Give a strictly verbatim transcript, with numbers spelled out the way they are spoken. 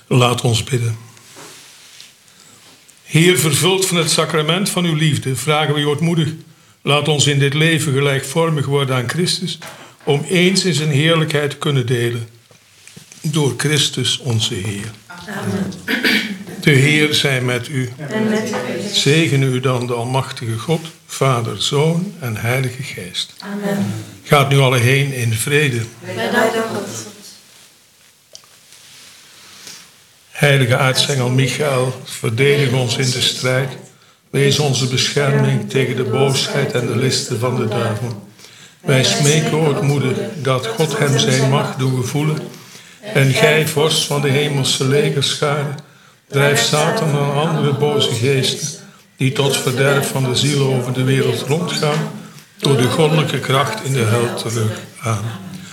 Laat ons bidden. Heer, vervuld van het sacrament van uw liefde, vragen we u ootmoedig. Laat ons in dit leven gelijkvormig worden aan Christus, om eens in zijn heerlijkheid te kunnen delen. Door Christus onze Heer. Amen. De Heer zij met u. En met u. Zegene u dan de almachtige God, Vader, Zoon en Heilige Geest. Amen. Gaat nu alle heen in vrede. Wij danken God. Heilige aartsengel Michael, verdedig ons in de strijd. Wees onze bescherming tegen de boosheid en de listen van de duivel. Wij smeken ootmoedig dat God hem zijn macht doet voelen. En gij, vorst van de hemelse legerscharen, drijf Satan en andere boze geesten, die tot verderf van de ziel over de wereld rondgaan, door de goddelijke kracht in de hel terug. Amen.